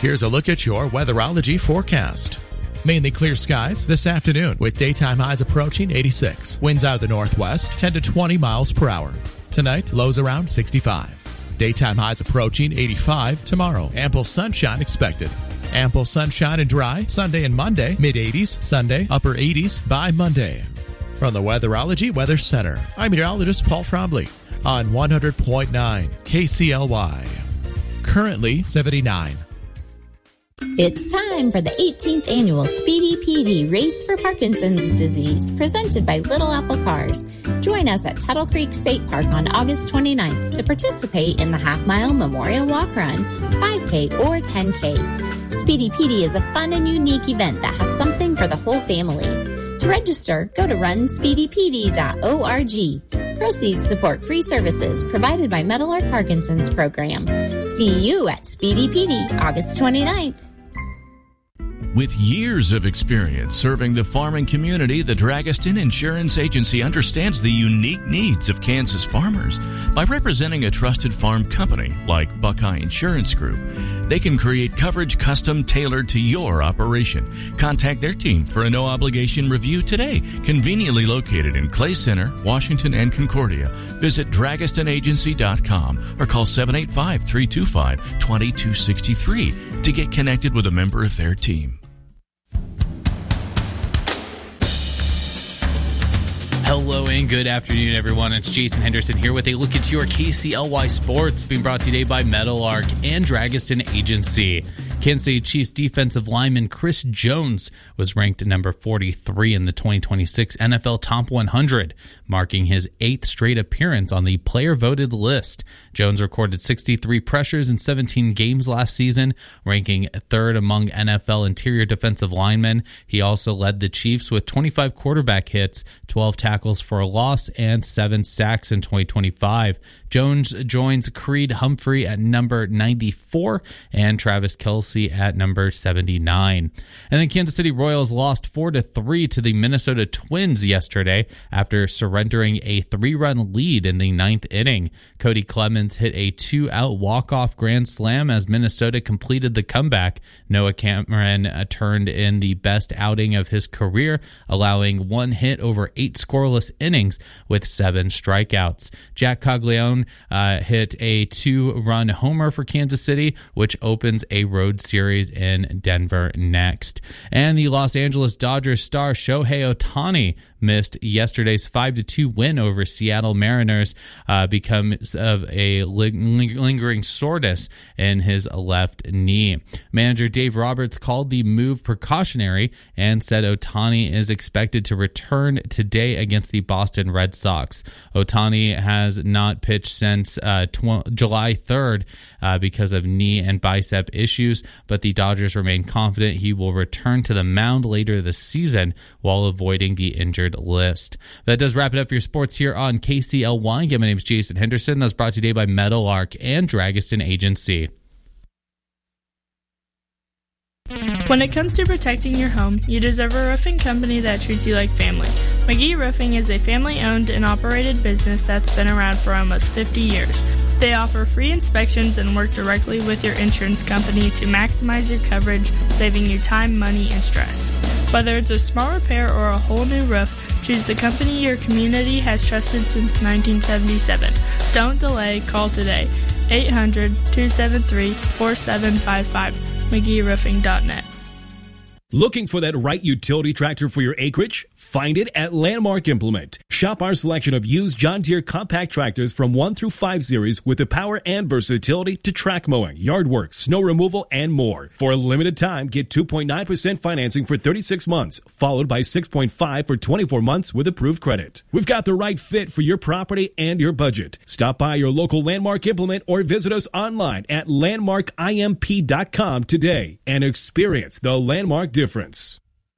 Here's a look at your weatherology forecast. Mainly clear skies this afternoon with daytime highs approaching 86. Winds out of the northwest 10 to 20 miles per hour. Tonight, lows around 65. Daytime highs approaching 85 tomorrow. Ample sunshine expected. Ample sunshine and dry Sunday and Monday. Mid-80s Sunday, upper 80s by Monday. From the Weatherology Weather Center, I'm meteorologist Paul Trombley on 100.9 KCLY. Currently 79. It's time for the 18th annual Speedy PD Race for Parkinson's Disease, presented by Little Apple Cars. Join us at Tuttle Creek State Park on August 29th to participate in the half-mile Memorial Walk Run, 5K or 10K. Speedy PD is a fun and unique event that has something for the whole family. To register, go to runspeedypd.org. Proceeds support free services provided by Meadowlark Parkinson's Program. See you at Speedy PD, August 29th. With years of experience serving the farming community, the Dragaston Insurance Agency understands the unique needs of Kansas farmers. By representing a trusted farm company like Buckeye Insurance Group, they can create coverage custom tailored to your operation. Contact their team for a no-obligation review today. Conveniently located in Clay Center, Washington, and Concordia. Visit DragastonAgency.com or call 785-325-2263 to get connected with a member of their team. Hello and good afternoon, everyone. It's Jason Henderson here with a look at your KCLY Sports, being brought to you today by Meadowlark and Dragaston Agency. Kansas City Chiefs defensive lineman Chris Jones was ranked number 43 in the 2026 NFL Top 100, marking his 8th straight appearance on the player-voted list. Jones recorded 63 pressures in 17 games last season, ranking 3rd among NFL interior defensive linemen. He also led the Chiefs with 25 quarterback hits, 12 tackles for a loss, and 7 sacks in 2025. Jones joins Creed Humphrey at number 94 and Travis Kelce at number 79. And the Kansas City Royals lost 4-3 to the Minnesota Twins yesterday after surrendering a 3-run lead in the 9th inning. Cody Clemens hit a 2-out walk-off grand slam as Minnesota completed the comeback. Noah Cameron turned in the best outing of his career, allowing 1 hit over 8 scoreless innings with 7 strikeouts. Jack Caglione hit a 2-run homer for Kansas City, which opens a road series in Denver next. And the Los Angeles Dodgers star Shohei Ohtani missed yesterday's 5-2 win over Seattle Mariners because of a lingering soreness in his left knee. Manager Dave Roberts called the move precautionary and said Ohtani is expected to return today against the Boston Red Sox. Ohtani has not pitched since July 3rd because of knee and bicep issues, but the Dodgers remain confident he will return to the mound later this season while avoiding the injured list. That does wrap it up for your sports here on KCLY. Again, my name is Jason Henderson. That's brought to you today by Meadowlark and Dragaston Agency. When it comes to protecting your home, you deserve a roofing company that treats you like family. McGee Roofing is a family-owned and operated business that's been around for almost 50 years. They offer free inspections and work directly with your insurance company to maximize your coverage, saving you time, money, and stress. Whether it's a small repair or a whole new roof, choose the company your community has trusted since 1977. Don't delay, call today. 800-273-4755. McGeeRoofing.net. Looking for that right utility tractor for your acreage? Find it at Landmark Implement. Shop our selection of used John Deere compact tractors from 1 through 5 series with the power and versatility to track mowing, yard work, snow removal, and more. For a limited time, get 2.9% financing for 36 months, followed by 6.5% for 24 months with approved credit. We've got the right fit for your property and your budget. Stop by your local Landmark Implement or visit us online at landmarkimp.com today and experience the Landmark difference.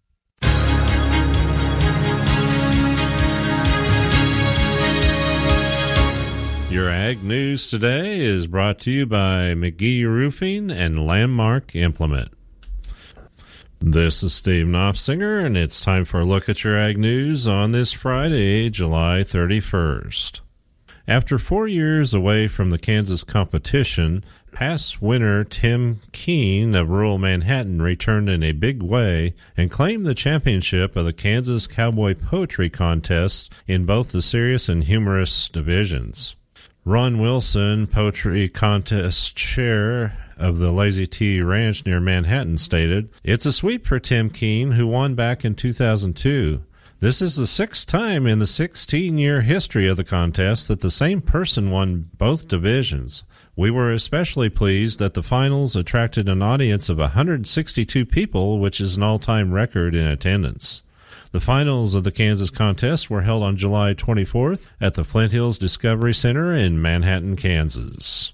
Your Ag News today is brought to you by McGee Roofing and Landmark Implement. This is Steve Knopfsinger, and it's time for a look at your Ag News on this Friday, July 31st. After 4 years away from the Kansas competition, past winner Tim Keene of rural Manhattan returned in a big way and claimed the championship of the Kansas Cowboy Poetry Contest in both the serious and humorous divisions. Ron Wilson, Poetry Contest Chair of the Lazy T Ranch near Manhattan, stated, "It's a sweep for Tim Keene, who won back in 2002. This is the 6th time in the 16-year history of the contest that the same person won both divisions. We were especially pleased that the finals attracted an audience of 162 people, which is an all-time record in attendance." The finals of the Kansas contest were held on July 24th at the Flint Hills Discovery Center in Manhattan, Kansas.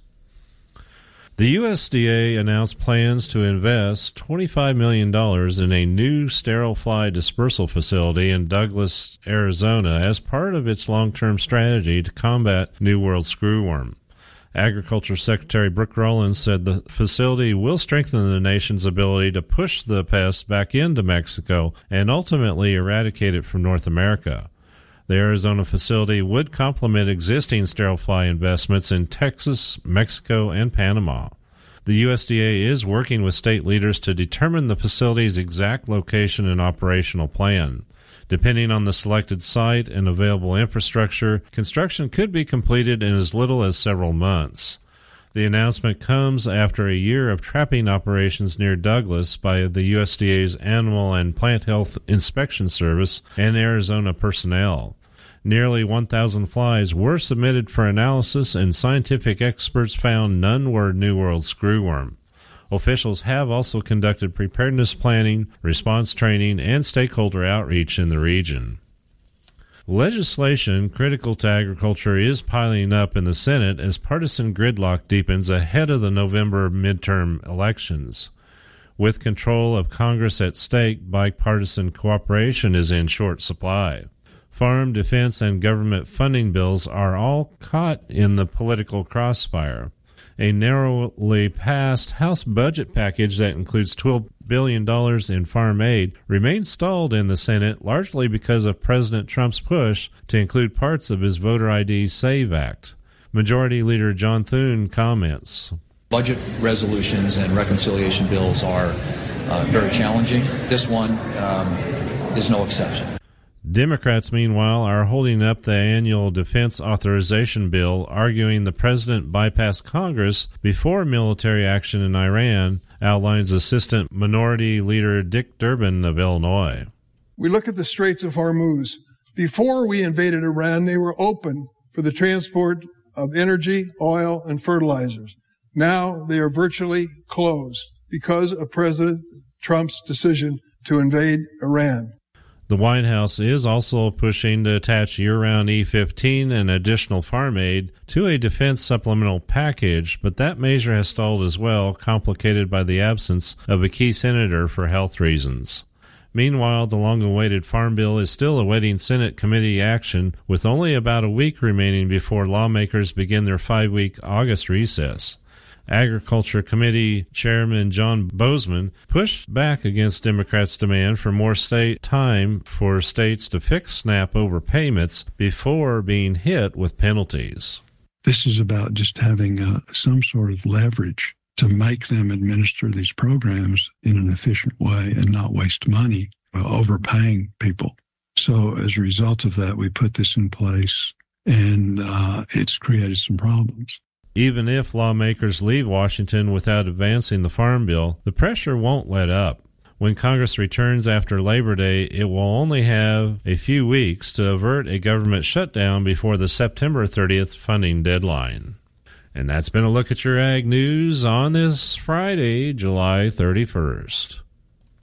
The USDA announced plans to invest $25 million in a new sterile fly dispersal facility in Douglas, Arizona, as part of its long-term strategy to combat New World screwworm. Agriculture Secretary Brooke Rollins said the facility will strengthen the nation's ability to push the pest back into Mexico and ultimately eradicate it from North America. The Arizona facility would complement existing sterile fly investments in Texas, Mexico, and Panama. The USDA is working with state leaders to determine the facility's exact location and operational plan. Depending on the selected site and available infrastructure, construction could be completed in as little as several months. The announcement comes after a year of trapping operations near Douglas by the USDA's Animal and Plant Health Inspection Service and Arizona personnel. Nearly 1,000 flies were submitted for analysis, and scientific experts found none were New World screwworm. Officials have also conducted preparedness planning, response training, and stakeholder outreach in the region. Legislation critical to agriculture is piling up in the Senate as partisan gridlock deepens ahead of the November midterm elections. With control of Congress at stake, bipartisan cooperation is in short supply. Farm, defense, and government funding bills are all caught in the political crossfire. A narrowly passed House budget package that includes $12 billion in farm aid remains stalled in the Senate, largely because of President Trump's push to include parts of his Voter ID SAVE Act. Majority Leader John Thune comments. Budget resolutions and reconciliation bills are very challenging. This one is no exception. Democrats, meanwhile, are holding up the annual defense authorization bill, arguing the president bypassed Congress before military action in Iran, outlines Assistant Minority Leader Dick Durbin of Illinois. We look at the Straits of Hormuz. Before we invaded Iran, they were open for the transport of energy, oil, and fertilizers. Now they are virtually closed because of President Trump's decision to invade Iran. The White House is also pushing to attach year-round E-15 and additional farm aid to a defense supplemental package, but that measure has stalled as well, complicated by the absence of a key senator for health reasons. Meanwhile, the long-awaited Farm Bill is still awaiting Senate committee action, with only about a week remaining before lawmakers begin their 5-week August recess. Agriculture Committee Chairman John Bozeman pushed back against Democrats' demand for more state time for states to fix SNAP overpayments before being hit with penalties. This is about just having some sort of leverage to make them administer these programs in an efficient way and not waste money overpaying people. So as a result of that, we put this in place, and it's created some problems. Even if lawmakers leave Washington without advancing the Farm Bill, the pressure won't let up. When Congress returns after Labor Day, it will only have a few weeks to avert a government shutdown before the September 30th funding deadline. And that's been a look at your Ag News on this Friday, July 31st.